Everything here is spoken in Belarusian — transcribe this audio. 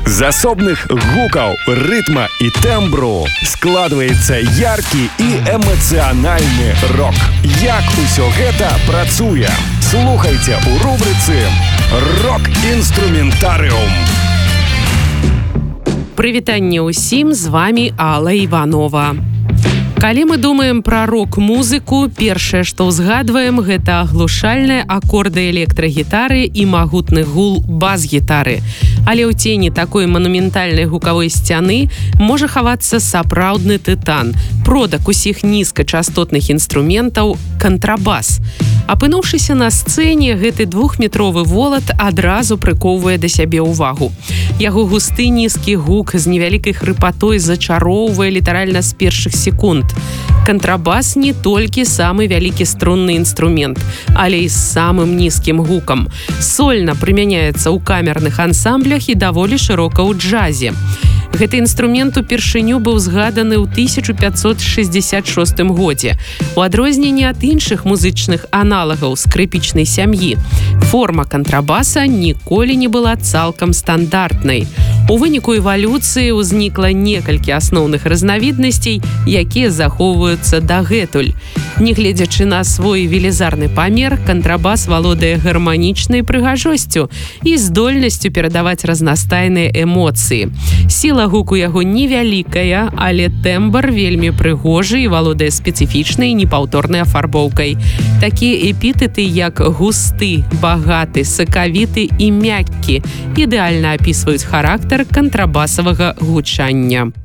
З асобных гукаў, рытма і тэмбру складваецца яркі і эмацыянальны рок. Як усё гэта працуе? Слухайце ў рубрыцы «Рок-інструментарыум». Прывітанне ўсім, з вамі Алла Іванова. Калі мы думаем пра рок-музыку, першае, што ўзгадваем, гэта аглушальныя акорды электрагітары і магутны гул бас-гітары. Але ў цені такой манументальнай гукавой сцяны можа хавацца сапраўдны тытан, продак усіх нізкачастотных інструментаў кантрабас. Апынуўшыся на сцэне, гэты двухметровы волат адразу прыкоўвае да сябе ўвагу. Яго густы нізкі гук з невялікай хрыпатой зачароўвае літаральна з першых секунд. Кантрабас не толькі самы вялікі струнны інструмент, але і з самым нізкім гукам. Сольна прымяняецца ў камерных ансамблях і даволі шырока ў джазе. Гэты інструмент упершыню быў згаданы ў 1566 годзе. У адрозненні ад іншых музычных аналагаў скрыпічнай сям'і, форма кантрабаса ніколі не была цалкам стандартнай. У выніку эвалюцыі ўзнікла некалькі асноўных разнавіднасцей, якія захоўваюцца дагэтуль. Нягледзячы на свой велізарны памер, кантрабас валодае гарманічнай прыгажосцю і здольнасцю перадаваць разнастайныя эмоцыі. Сіла гуку яго невялікая, але тэмбр вельмі прыгожы і валодае спецыфічнай непаўторнай афарбоўкай. Такія эпітэты, як густы, багаты, сакавіты і мяккі, ідэальна апісваюць характар кантрабасавага гучання.